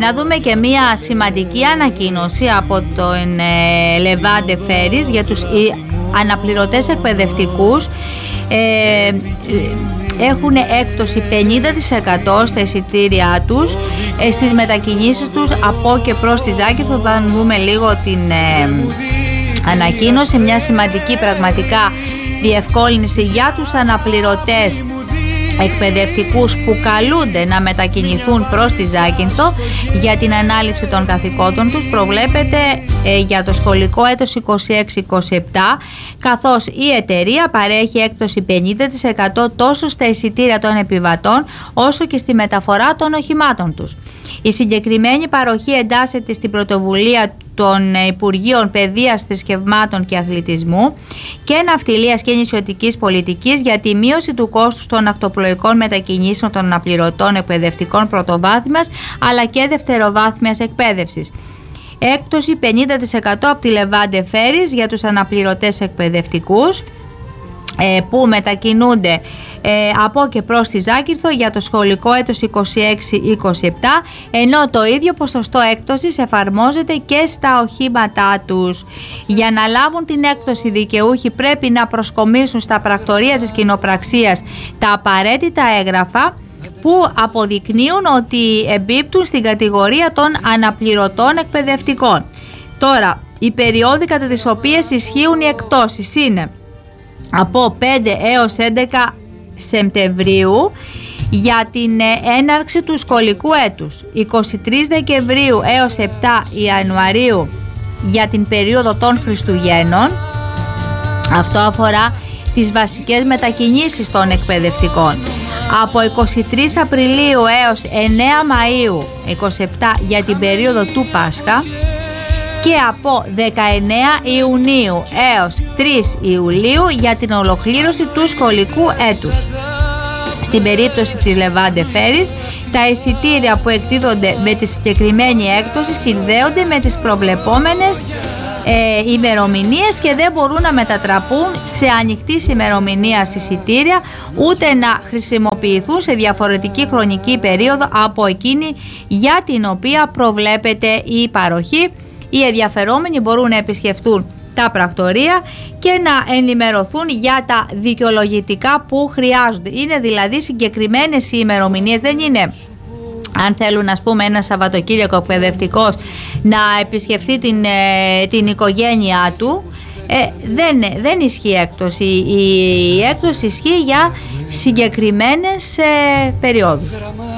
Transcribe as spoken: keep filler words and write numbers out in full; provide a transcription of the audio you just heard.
Να δούμε και μία σημαντική ανακοίνωση από τον ε, Λεβάντε Φέρις για τους ε, αναπληρωτές εκπαιδευτικούς. Ε, έχουν έκπτωση πενήντα τοις εκατό στα εισιτήριά τους ε, στις μετακινήσεις τους από και προς τη Ζάκυνθο. Θα δούμε λίγο την ε, ανακοίνωση, μια σημαντική πραγματικά διευκόλυνση για τους αναπληρωτές εκπαιδευτικούς που καλούνται να μετακινηθούν προς τη Ζάκυνθο για την ανάληψη των καθηκόντων τους. Προβλέπεται ε, για το σχολικό έτος είκοσι έξι είκοσι επτά, καθώς η εταιρεία παρέχει έκπτωση πενήντα τοις εκατό τόσο στα εισιτήρια των επιβατών όσο και στη μεταφορά των οχημάτων τους. Η συγκεκριμένη παροχή εντάσσεται στην πρωτοβουλία των Υπουργείων Παιδείας, Θρησκευμάτων και Αθλητισμού και Ναυτιλίας και Νησιωτικής Πολιτικής για τη μείωση του κόστους των ακτοπλοϊκών μετακινήσεων των αναπληρωτών εκπαιδευτικών πρωτοβάθμιας αλλά και δευτεροβάθμιας εκπαίδευσης. Έκπτωση πενήντα τοις εκατό από τη Λεβάντε Φέρις για τους αναπληρωτές εκπαιδευτικούς που μετακινούνται ε, από και προς τη Ζάκυνθο για το σχολικό έτος είκοσι έξι είκοσι επτά, ενώ το ίδιο ποσοστό έκπτωσης εφαρμόζεται και στα οχήματά τους. Για να λάβουν την έκπτωση, οι δικαιούχοι πρέπει να προσκομίσουν στα πρακτορεία της κοινοπραξίας τα απαραίτητα έγγραφα που αποδεικνύουν ότι εμπίπτουν στην κατηγορία των αναπληρωτών εκπαιδευτικών. Τώρα, οι περιόδοι κατά τις οποίες ισχύουν οι εκπτώσεις είναι από πέντε έως έντεκα Σεπτεμβρίου για την έναρξη του σχολικού έτους, εικοστή τρίτη Δεκεμβρίου έως επτά Ιανουαρίου για την περίοδο των Χριστουγέννων. Αυτό αφορά τις βασικές μετακινήσεις των εκπαιδευτικών. Από εικοστή τρίτη Απριλίου έως εννέα Μαΐου είκοσι επτά για την περίοδο του Πάσχα και από δεκαεννέα Ιουνίου έως τρεις Ιουλίου για την ολοκλήρωση του σχολικού έτους. Στην περίπτωση της Λεβάντε Φέρις, τα εισιτήρια που εκδίδονται με τη συγκεκριμένη έκπτωση συνδέονται με τις προβλεπόμενες ε, ημερομηνίες και δεν μπορούν να μετατραπούν σε ανοιχτής ημερομηνίας εισιτήρια, ούτε να χρησιμοποιηθούν σε διαφορετική χρονική περίοδο από εκείνη για την οποία προβλέπεται η παροχή. Οι ενδιαφερόμενοι μπορούν να επισκεφτούν τα πρακτορεία και να ενημερωθούν για τα δικαιολογητικά που χρειάζονται. Είναι δηλαδή συγκεκριμένες οι ημερομηνίες, δεν είναι αν θέλουν, ας πούμε, ένα Σαββατοκύριακο εκπαιδευτικός να επισκεφθεί την, την οικογένειά του. Ε, δεν, δεν ισχύει έκπτωση. Η, η έκπτωση ισχύει για συγκεκριμένες ε, περιόδους.